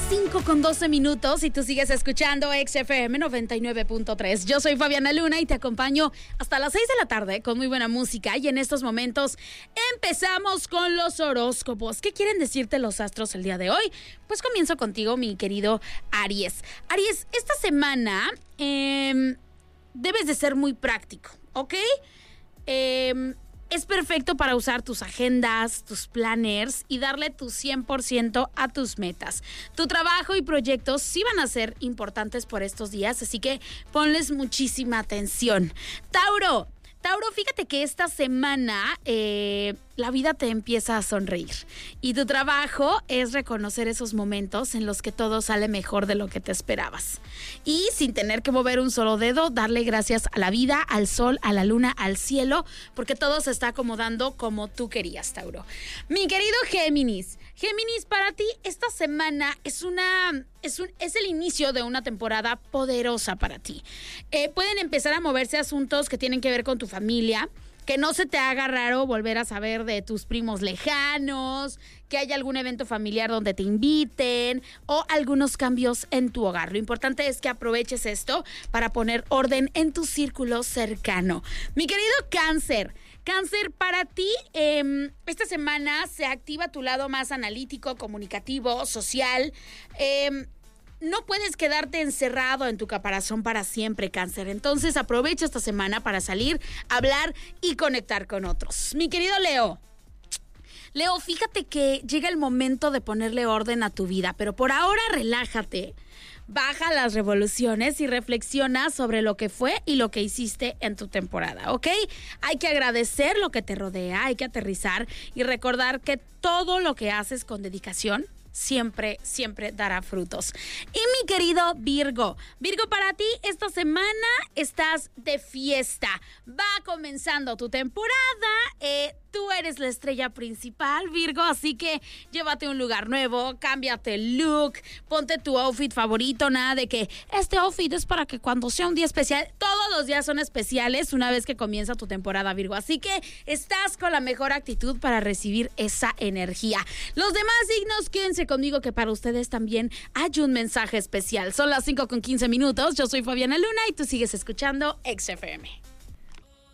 5:12 y tú sigues escuchando XFM 99.3. Yo soy Fabiana Luna y te acompaño hasta las 6 de la tarde con muy buena música. Y en estos momentos empezamos con los horóscopos. ¿Qué quieren decirte los astros el día de hoy? Pues comienzo contigo, mi querido Aries. Aries, esta semana debes de ser muy práctico, ¿ok? Es perfecto para usar tus agendas, tus planners y darle tu 100% a tus metas. Tu trabajo y proyectos sí van a ser importantes por estos días, así que ponles muchísima atención. Tauro, fíjate que esta semana la vida te empieza a sonreír y tu trabajo es reconocer esos momentos en los que todo sale mejor de lo que te esperabas. Y sin tener que mover un solo dedo, darle gracias a la vida, al sol, a la luna, al cielo, porque todo se está acomodando como tú querías, Tauro. Mi querido Géminis, para ti esta semana es el inicio de una temporada poderosa para ti. Pueden empezar a moverse asuntos que tienen que ver con tu familia, que no se te haga raro volver a saber de tus primos lejanos, que haya algún evento familiar donde te inviten o algunos cambios en tu hogar. Lo importante es que aproveches esto para poner orden en tu círculo cercano. Mi querido Cáncer, para ti, esta semana se activa tu lado más analítico, comunicativo, social. No puedes quedarte encerrado en tu caparazón para siempre, Cáncer. Entonces aprovecha esta semana para salir, hablar y conectar con otros. Mi querido Leo, fíjate que llega el momento de ponerle orden a tu vida, pero por ahora relájate. Baja las revoluciones y reflexiona sobre lo que fue y lo que hiciste en tu temporada, ¿ok? Hay que agradecer lo que te rodea, hay que aterrizar y recordar que todo lo que haces con dedicación siempre dará frutos. Y mi querido Virgo, para ti esta semana estás de fiesta. Va comenzando tu temporada, tú eres la estrella principal, Virgo, así que llévate a un lugar nuevo, cámbiate el look, ponte tu outfit favorito, nada de que este outfit es para que cuando sea un día especial. Todos los días son especiales una vez que comienza tu temporada, Virgo, así que estás con la mejor actitud para recibir esa energía. Los demás signos, quédense conmigo que para ustedes también hay un mensaje especial. Son las 5:15. Yo soy Fabiana Luna y tú sigues escuchando XFM.